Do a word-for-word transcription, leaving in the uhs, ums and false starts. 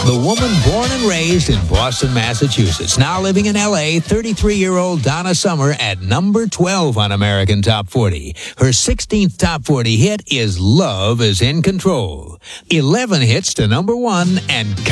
The woman born and raised in Boston, Massachusetts, now living in L A, thirty-three-year-old Donna Summer at number twelve on American Top forty. Her sixteenth Top forty hit is Love is in Control. eleven hits to number one and